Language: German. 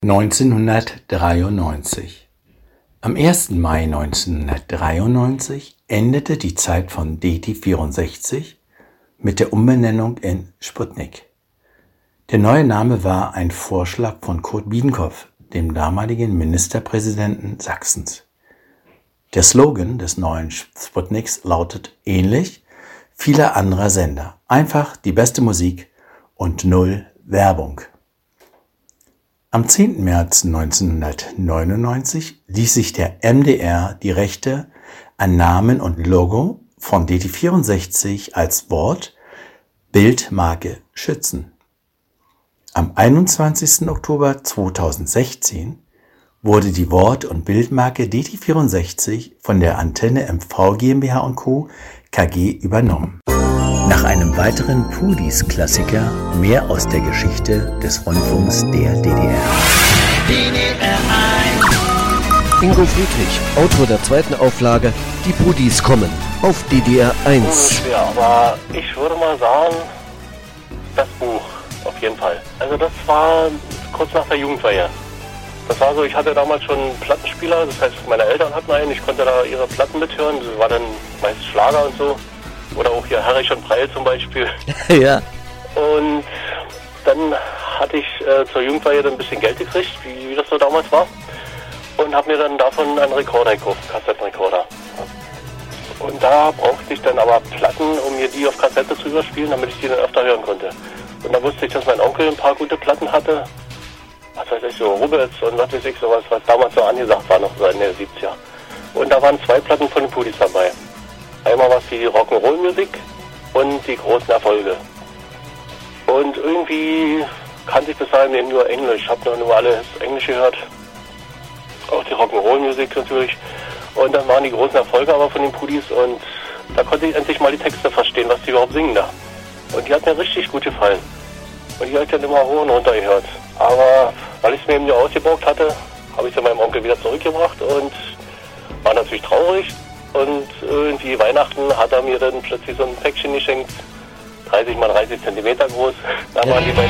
1993. Am 1. Mai 1993 endete die Zeit von DT64 mit der Umbenennung in Sputnik. Der neue Name war ein Vorschlag von Kurt Biedenkopf, dem damaligen Ministerpräsidenten Sachsens. Der Slogan des neuen Sputniks lautet ähnlich vieler anderer Sender: einfach die beste Musik und null Werbung. Am 10. März 1999 ließ sich der MDR die Rechte an Namen und Logo von DT64 als Wort Bildmarke schützen. Am 21. Oktober 2016 wurde die Wort- und Bildmarke DT64 von der Antenne MV GmbH & Co. KG übernommen. Nach einem weiteren Pudis-Klassiker mehr aus der Geschichte des Rundfunks der DDR. DDR 1. Ingo Friedrich, Autor der zweiten Auflage Die Pudis kommen auf DDR 1. Schwer, aber ich würde mal sagen, das Buch auf jeden Fall. Also das war kurz nach der Jugendweihe. Das war so, ich hatte damals schon einen Plattenspieler, das heißt meine Eltern hatten einen, ich konnte da ihre Platten mithören, das war dann meist Schlager und so. Oder auch hier Harry und Breil zum Beispiel. Ja. Und dann hatte ich zur Jugendweihe dann ein bisschen Geld gekriegt, wie das so damals war. Und habe mir dann davon einen Rekorder gekauft, einen Kassettenrekorder. Und da brauchte ich dann aber Platten, um mir die auf Kassette zu überspielen, damit ich die dann öfter hören konnte. Und da wusste ich, dass mein Onkel ein paar gute Platten hatte. Was weiß ich, so Rubels und was weiß ich, sowas, was damals so angesagt war, noch so in den 70er. Und da waren 2 Platten von den Pudis dabei. Einmal war es die Rock'n'Roll-Musik und die großen Erfolge. Und irgendwie kannte ich bis dahin eben nur Englisch. Ich habe nur alles Englisch gehört. Auch die Rock'n'Roll-Musik natürlich. Und dann waren die großen Erfolge aber von den Pudis. Und da konnte ich endlich mal die Texte verstehen, was die überhaupt singen da. Und die hat mir richtig gut gefallen. Und die habe ich dann immer hoch und runter gehört. Aber weil ich es mir eben nur ausgeborgt hatte, habe ich es meinem Onkel wieder zurückgebracht und war natürlich traurig. Und irgendwie Weihnachten hat er mir dann plötzlich so ein Päckchen geschenkt, 30 mal 30 Zentimeter groß. Da waren die beiden